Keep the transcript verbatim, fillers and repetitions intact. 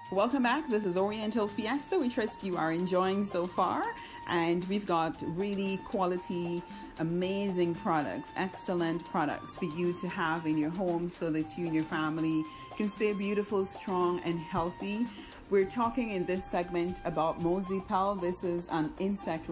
Welcome back. This is Oriental Fiesta. We trust you are enjoying so far. And we've got really quality, amazing products, excellent products for you to have in your home so that you and your family can stay beautiful, strong, and healthy. We're talking in this segment about Mosipel. This is an insect